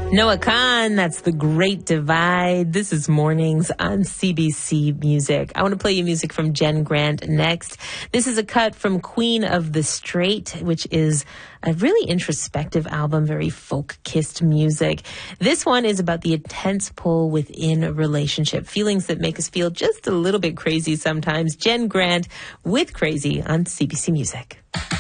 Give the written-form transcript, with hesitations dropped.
Noah Khan, that's The Great Divide. This is Mornings on CBC Music. I want to play you music from Jen Grant next. This is a cut from Queen of the Straight, which is a really introspective album, very folk-kissed music. This one is about the intense pull within a relationship, feelings that make us feel just a little bit crazy sometimes. Jen Grant with Crazy on CBC Music.